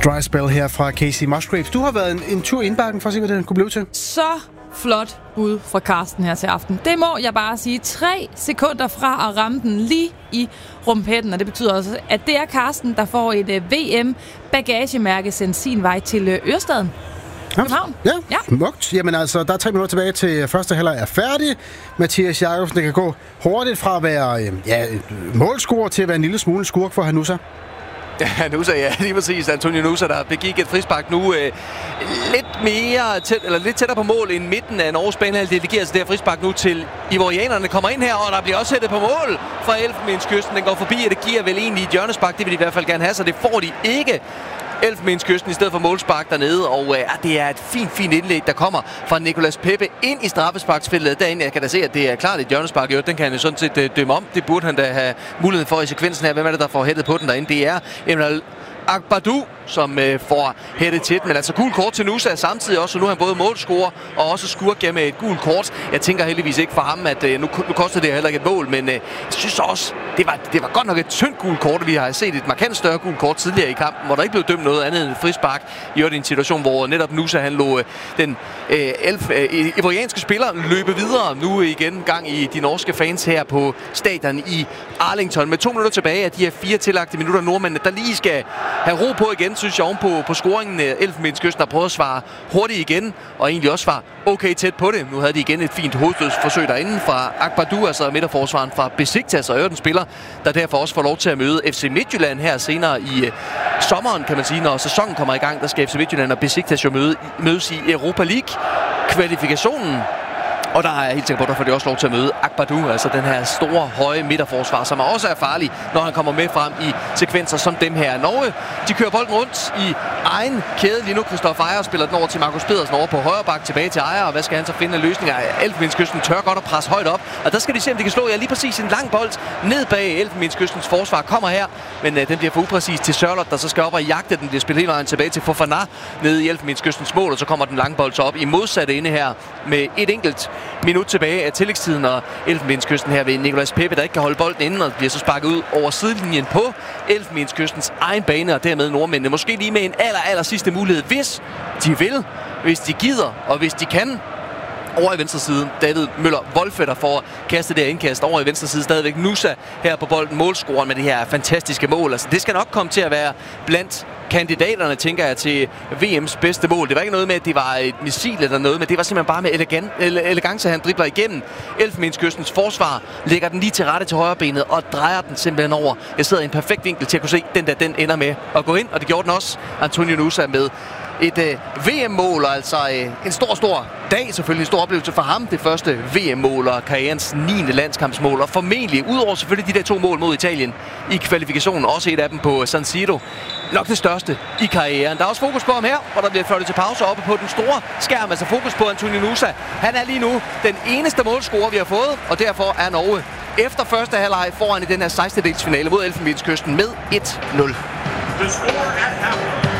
Dry Spell her fra Casey Musgraves. Du har været en tur i indbakken for at se, hvad den kunne blive til. Så flot bud fra Carsten her til aften. Det må jeg bare sige. 3 sekunder fra at ramme den lige i rumpetten, og det betyder også, at det er Carsten, der får et VM-bagagemærke sendt sin vej til Ørestaden. København. Ja, smukt. Jamen altså, der er 3 minutter tilbage til første halvleg er færdig. Mathias Jakobsen, det kan gå hurtigt fra at være målscorer til at være en lille smule skurk for Hanusa. Ja, Nusa, ja, lige præcis. Antonio Nusa, der begik et frispark nu lidt tættere på mål end midten af Norges banehalvdel. Det giver altså det her frispark nu til ivorianerne. Kommer ind her, og der bliver også hættet på mål fra Elfenbenskysten. Den går forbi, og det giver vel egentlig et hjørnespark. Det vil de i hvert fald gerne have, så det får de ikke. Elfenbenskysten i stedet for målspark dernede, og det er et fint indlæg, der kommer fra Nicolas Pepe ind i straffesparksfeltet derinde. Jeg kan da se, at det er klart et hjørnespark. Den kan han jo sådan set dømme om. Det burde han da have mulighed for i sekvensen her. Hvem er det, der får hættet på den derinde? Det er Emre Akbadou, som får hættet til den. Men altså gul kort til Nusa samtidig også, så nu er han både målscorer og også skurk med et gul kort. Jeg tænker heldigvis ikke for ham, at nu koster det heller ikke et mål, men jeg synes også, det var godt nok et tyndt gul kort. Vi har set et markant større gul kort tidligere i kampen, hvor der ikke blev dømt noget andet end et frispark. I en situation, hvor netop Nusa han lå den ivorianske spiller løbe videre. Nu igen gang i de norske fans her på stadion i Arlington. Med 2 minutter tilbage af de her 4 tillagte minutter, nordmændene, der lige skal have ro på igen, synes jeg, oven på scoringen. Elfenbenskysten har prøvet at svare hurtigt igen, og egentlig også var okay tæt på det. Nu havde de igen et fint hovedstødsforsøg derinde fra Akbadou, altså midterforsvaren fra Besiktas, og den spiller, der derfor også får lov til at møde FC Midtjylland her senere i sommeren, kan man sige, når sæsonen kommer i gang. Der skal FC Midtjylland og Besiktas jo mødes i Europa League-kvalifikationen. Og der er helt sikkert på, der får de også lov til at møde Akbadou, altså den her store, høje midterforsvar, som også er farlig, når han kommer med frem i sekvenser som dem her. Norge, de kører bolden rundt i egen kæde lige nu. Christoph Ejer spiller den over til Markus Pedersen over på højre bak, tilbage til Ejer, og hvad skal han så finde af løsninger? Elfenbenskysten tør godt at presse højt op, og der skal de se, om de kan slå lige præcis en lang bold ned bag Elfenbenskystens forsvar. Kommer her, men den bliver for upræcis til Sørloth, der så skal op og jagte den. Det spiller hele vejen tilbage til Fofana nede i Elfenbenskystens mål, og så kommer den lange bold så op i modsatte ende her med et enkelt minut tilbage af tillægstiden, og Elfenbenskysten her ved Nicolas Pepe, der ikke kan holde bolden inden, og bliver så sparket ud over sidelinjen på Elfenbenskystens egen bane, og dermed nordmændene måske lige med en aller sidste mulighed, hvis de vil, hvis de gider, og hvis de kan. Over i venstre side, David Møller Wolfe, der får kastet det indkast. Over i venstre side stadigvæk Nusa her på bolden, målscoren med det her fantastiske mål. Altså, det skal nok komme til at være blandt kandidaterne, tænker jeg, til VM's bedste mål. Det var ikke noget med, at det var et missil eller noget, men det var simpelthen bare med elegance, han dribler igennem Elfenbenskystens forsvar, lægger den lige til rette til højrebenet og drejer den simpelthen over. Jeg sidder i en perfekt vinkel til at kunne se, den ender med at gå ind, og det gjorde den også. Antonio Nusa med et VM-mål, altså en stor dag, selvfølgelig en stor oplevelse for ham. Det første VM-mål og karrierens 9. landskampsmål, og formentlig, udover selvfølgelig de der 2 mål mod Italien i kvalifikationen, også et af dem på San Siro, nok det største i karrieren. Der er også fokus på ham her, hvor der bliver ført til pause oppe på den store skærm, altså fokus på Antonio Nusa. Han er lige nu den eneste målscorer, vi har fået, og derfor er Norge efter første halvleg foran i den her 16-delsfinale mod Elfenbenskysten med 1-0. The score at halftime.